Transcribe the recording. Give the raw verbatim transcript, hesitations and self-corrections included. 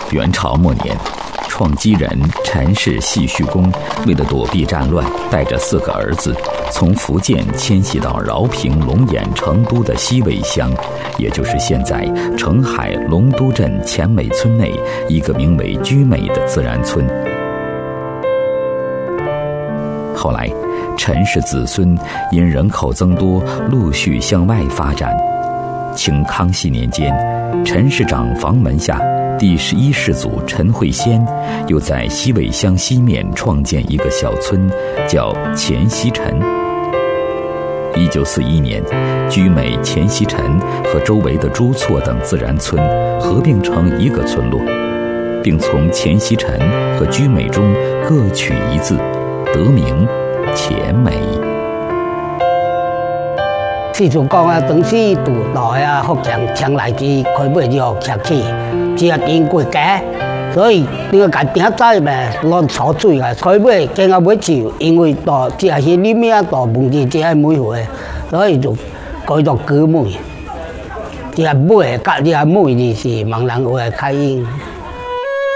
元朝末年，创基人陈氏系虚公为了躲避战乱，带着四个儿子从福建迁徙到饶平、龙眼、成都的西尾乡，也就是现在澄海龙都镇前美村内一个名为居美的自然村。后来，陈氏子孙因人口增多，陆续向外发展。清康熙年间，陈氏长房门下第十一世祖陈慧仙又在西尾乡西面创建一个小村，叫前溪陈。一九四一年，居美、前溪陈和周围的朱厝等自然村合并成一个村落，并从前溪陈和居美中各取一字，得名前美。 四处讲啊，当时渡来啊，福建将来之开买就客气，只啊经过家，所以你个家顶仔呗，乱炒水啊，开买经啊买酒，因为到只是里面到问题只系每回，所以就改到歌妹，只系买，隔只系妹就是盲人话开音。